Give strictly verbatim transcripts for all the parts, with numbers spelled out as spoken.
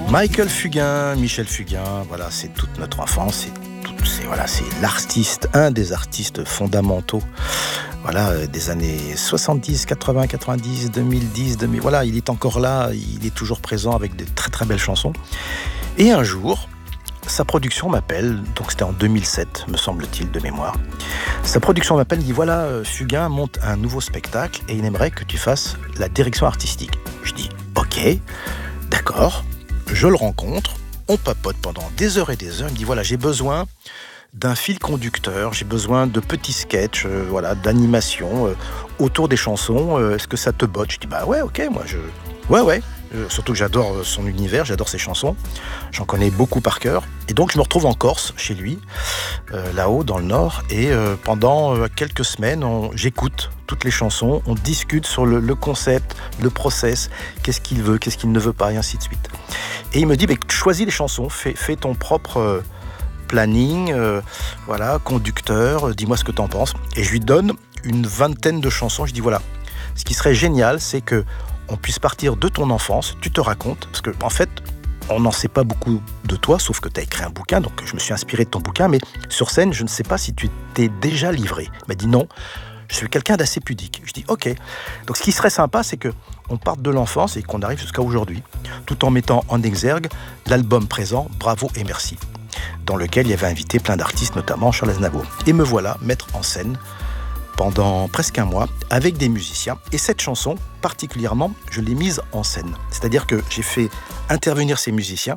Michael Fugain, Michel Fugain, voilà, c'est toute notre enfance, c'est, tout, c'est, voilà, c'est l'artiste, un des artistes fondamentaux, voilà, des années soixante-dix, quatre-vingts, quatre-vingt-dix, deux mille dix, deux mille, voilà, il est encore là, il est toujours présent avec de très très belles chansons. Et un jour, sa production m'appelle, donc c'était en deux mille sept, me semble-t-il, de mémoire. Sa production m'appelle, dit voilà, Fugain monte un nouveau spectacle et il aimerait que tu fasses la direction artistique. Je dis ok, d'accord. Je le rencontre, on papote pendant des heures et des heures. Il me dit voilà, j'ai besoin d'un fil conducteur, j'ai besoin de petits sketchs, euh, voilà, d'animation euh, autour des chansons. Euh, est-ce que ça te botte? Je dis bah ouais, ok, moi je, ouais ouais. Euh, surtout que j'adore son univers, j'adore ses chansons. J'en connais beaucoup par cœur. Et donc je me retrouve en Corse, chez lui, euh, là-haut dans le Nord. Et euh, pendant euh, quelques semaines, on, j'écoute toutes les chansons, on discute sur le, le concept, le process, qu'est-ce qu'il veut, qu'est-ce qu'il ne veut pas, et ainsi de suite. Et il me dit, bah, choisis les chansons, fais, fais ton propre euh, planning, euh, voilà, conducteur, euh, dis-moi ce que t'en penses. Et je lui donne une vingtaine de chansons. Je dis, voilà, ce qui serait génial, c'est que on puisse partir de ton enfance, tu te racontes, parce que en fait, on n'en sait pas beaucoup de toi, sauf que tu as écrit un bouquin, donc je me suis inspiré de ton bouquin, mais sur scène, je ne sais pas si tu t'es déjà livré. Il m'a dit non, je suis quelqu'un d'assez pudique. Je dis ok. Donc ce qui serait sympa, c'est que on parte de l'enfance et qu'on arrive jusqu'à aujourd'hui, tout en mettant en exergue l'album présent, Bravo et Merci, dans lequel il y avait invité plein d'artistes, notamment Charles Aznavour. Et me voilà mettre en scène pendant presque un mois avec des musiciens. Et cette chanson, particulièrement, je l'ai mise en scène. C'est-à-dire que j'ai fait intervenir ces musiciens.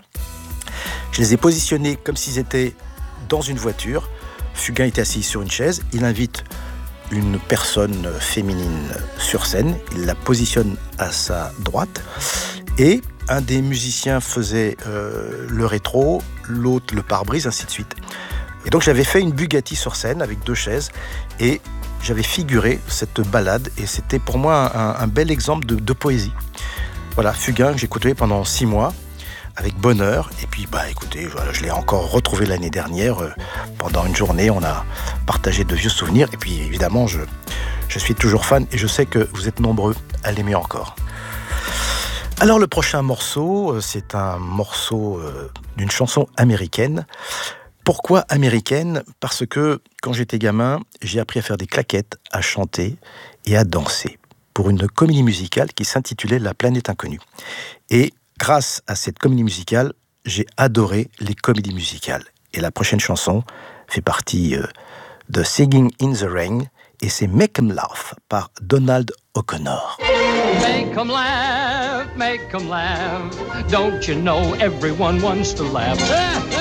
Je les ai positionnés comme s'ils étaient dans une voiture. Fugain était assis sur une chaise. Il invite une personne féminine sur scène. Il la positionne à sa droite. Et un des musiciens faisait euh, le rétro, l'autre le pare-brise, ainsi de suite. Et donc j'avais fait une Bugatti sur scène avec deux chaises. Et j'avais figuré cette balade et c'était pour moi un, un bel exemple de, de poésie. Voilà, Fugain que j'ai côtoyé pendant six mois avec bonheur. Et puis, bah, écoutez, voilà, je l'ai encore retrouvé l'année dernière. Euh, pendant une journée, on a partagé de vieux souvenirs. Et puis, évidemment, je, je suis toujours fan et je sais que vous êtes nombreux à l'aimer encore. Alors, le prochain morceau, c'est un morceau euh, d'une chanson américaine. Pourquoi américaine? Parce que quand j'étais gamin, j'ai appris à faire des claquettes, à chanter et à danser pour une comédie musicale qui s'intitulait La planète inconnue. Et grâce à cette comédie musicale, j'ai adoré les comédies musicales. Et la prochaine chanson fait partie euh, de Singing in the Rain et c'est Make 'em Laugh par Donald O'Connor. Make 'em laugh, make 'em laugh. Don't you know everyone wants to laugh?